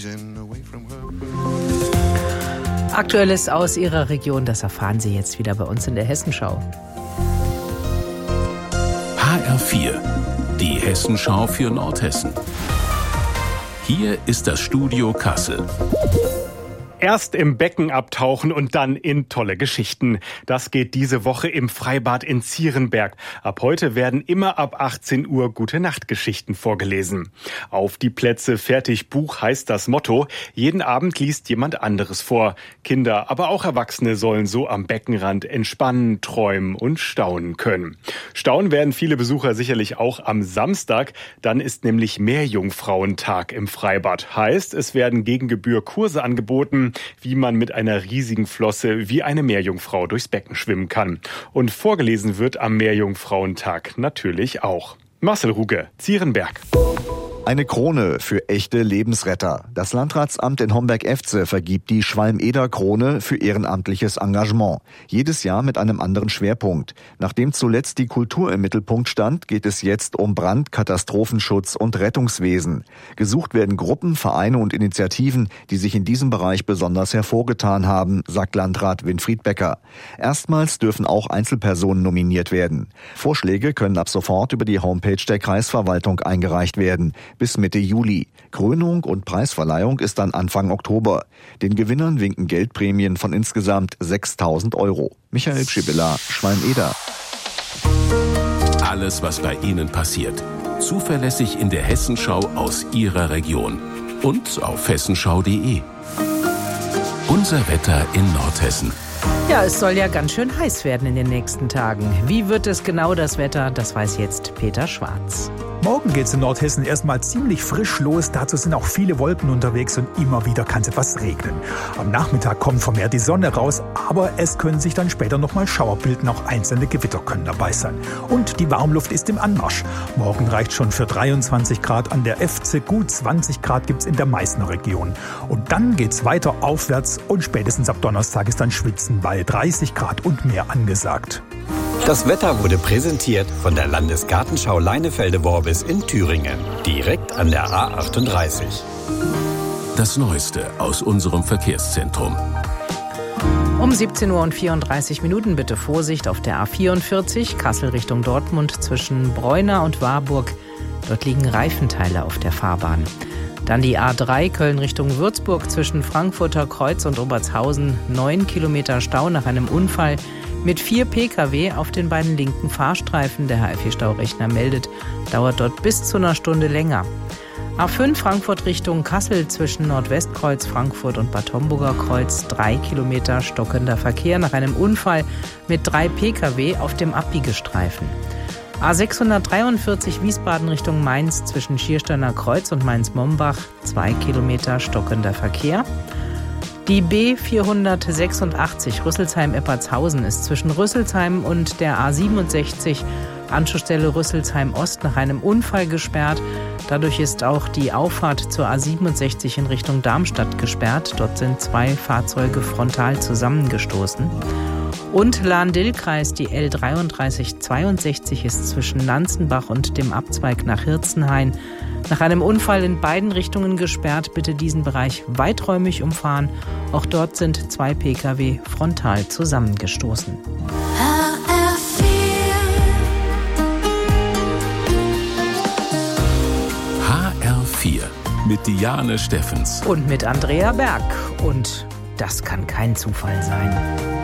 Aktuelles aus Ihrer Region, das erfahren Sie jetzt wieder bei uns in der Hessenschau. HR4, die Hessenschau für Nordhessen. Hier ist das Studio Kassel. Erst im Becken abtauchen und dann in tolle Geschichten. Das geht diese Woche im Freibad in Zierenberg. Ab heute werden immer ab 18 Uhr Gute-Nacht-Geschichten vorgelesen. Auf die Plätze, fertig, Buch heißt das Motto. Jeden Abend liest jemand anderes vor. Kinder, aber auch Erwachsene sollen so am Beckenrand entspannen, träumen und staunen können. Staunen werden viele Besucher sicherlich auch am Samstag. Dann ist nämlich Meerjungfrauentag im Freibad. Heißt, es werden gegen Gebühr Kurse angeboten, wie man mit einer riesigen Flosse wie eine Meerjungfrau durchs Becken schwimmen kann. Und vorgelesen wird am Meerjungfrauentag natürlich auch. Marcel Ruge, Zierenberg. Eine Krone für echte Lebensretter. Das Landratsamt in Homberg-Efze vergibt die Schwalm-Eder-Krone für ehrenamtliches Engagement. Jedes Jahr mit einem anderen Schwerpunkt. Nachdem zuletzt die Kultur im Mittelpunkt stand, geht es jetzt um Brand-, Katastrophenschutz und Rettungswesen. Gesucht werden Gruppen, Vereine und Initiativen, die sich in diesem Bereich besonders hervorgetan haben, sagt Landrat Winfried Becker. Erstmals dürfen auch Einzelpersonen nominiert werden. Vorschläge können ab sofort über die Homepage der Kreisverwaltung eingereicht werden. Bis Mitte Juli. Krönung und Preisverleihung ist dann Anfang Oktober. Den Gewinnern winken Geldprämien von insgesamt 6.000 €. Michael Pschibilla, Schwalm-Eder. Alles, was bei Ihnen passiert. Zuverlässig in der Hessenschau aus Ihrer Region. Und auf hessenschau.de. Unser Wetter in Nordhessen. Ja, es soll ja ganz schön heiß werden in den nächsten Tagen. Wie wird es genau, das Wetter? Das weiß jetzt Peter Schwarz. Morgen geht's in Nordhessen erstmal ziemlich frisch los. Dazu sind auch viele Wolken unterwegs und immer wieder kann es etwas regnen. Am Nachmittag kommt vermehrt die Sonne raus, aber es können sich dann später nochmal Schauer bilden. Auch einzelne Gewitter können dabei sein. Und die Warmluft ist im Anmarsch. Morgen reicht schon für 23 Grad an der Efze. Gut 20 Grad gibt's in der Meißner Region. Und dann geht's weiter aufwärts und spätestens ab Donnerstag ist dann Schwitzen bei 30 Grad und mehr angesagt. Das Wetter wurde präsentiert von der Landesgartenschau Leinefelde-Worbis in Thüringen, direkt an der A38. Das Neueste aus unserem Verkehrszentrum. Um 17:34 Uhr bitte Vorsicht auf der A44, Kassel Richtung Dortmund zwischen Breuna und Warburg. Dort liegen Reifenteile auf der Fahrbahn. Dann die A3 Köln Richtung Würzburg zwischen Frankfurter Kreuz und Obertshausen. 9 Kilometer Stau nach einem Unfall mit 4 Pkw auf den beiden linken Fahrstreifen. Der HFE-Staurechner meldet, dauert dort bis zu einer Stunde länger. A5 Frankfurt Richtung Kassel zwischen Nordwestkreuz, Frankfurt und Bad Homburger Kreuz. 3 Kilometer stockender Verkehr nach einem Unfall mit 3 Pkw auf dem Abbiegestreifen. A643 Wiesbaden Richtung Mainz zwischen Schiersteiner Kreuz und Mainz-Mombach. 2 Kilometer stockender Verkehr. Die B486 Rüsselsheim-Eppertshausen ist zwischen Rüsselsheim und der A67 Anschlussstelle Rüsselsheim-Ost nach einem Unfall gesperrt. Dadurch ist auch die Auffahrt zur A67 in Richtung Darmstadt gesperrt. Dort sind 2 Fahrzeuge frontal zusammengestoßen. Und Lahn-Dill-Kreis, die L3362 ist zwischen Lanzenbach und dem Abzweig nach Hirzenhain nach einem Unfall in beiden Richtungen gesperrt. Bitte diesen Bereich weiträumig umfahren. Auch dort sind 2 Pkw frontal zusammengestoßen. HR4 mit Diane Steffens. Und mit Andrea Berg. Und das kann kein Zufall sein.